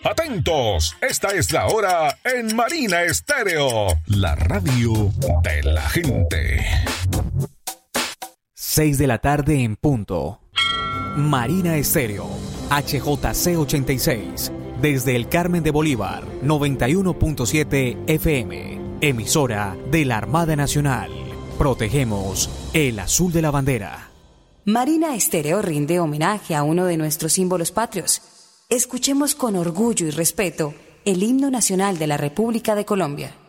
Atentos, esta es la hora en Marina Estéreo, la radio de la gente. 6 de la tarde en punto. Marina Estéreo, HJC 86, desde el Carmen de Bolívar, 91.7 FM, emisora de la Armada Nacional. Protegemos el azul de la bandera. Marina Estéreo rinde homenaje a uno de nuestros símbolos patrios. Escuchemos con orgullo y respeto el himno nacional de la República de Colombia.